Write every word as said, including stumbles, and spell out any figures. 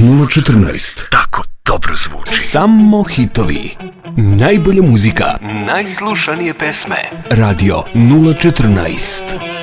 nula četrnaest. Tako dobro zvuči. Samo hitovi. Najbolja muzika. Najslušanije pesme. Radio nula četrnaest.